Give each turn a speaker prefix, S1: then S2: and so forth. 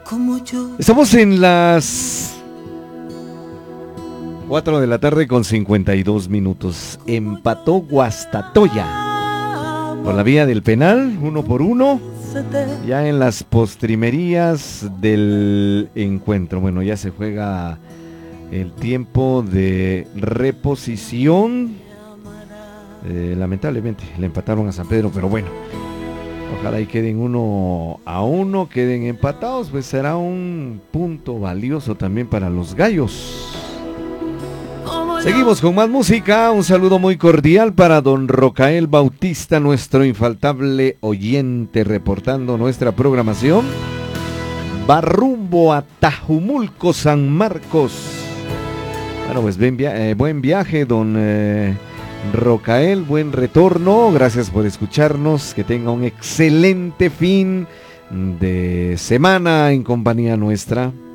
S1: Estamos en las 4 de la tarde con 52 minutos. Empató Guastatoya por la vía del penal, 1-1. Ya en las postrimerías del encuentro. Bueno, ya se juega el tiempo de reposición. Lamentablemente le empataron a San Pedro, pero bueno, ojalá y queden 1-1, queden empatados, pues será un punto valioso también para los gallos. Seguimos con más música. Un saludo muy cordial para don Rocael Bautista, nuestro infaltable oyente, reportando nuestra programación. Va rumbo a Tajumulco, San Marcos. Bueno, pues buen viaje, don Rocael, buen retorno. Gracias por escucharnos. Que tenga un excelente fin de semana en compañía nuestra.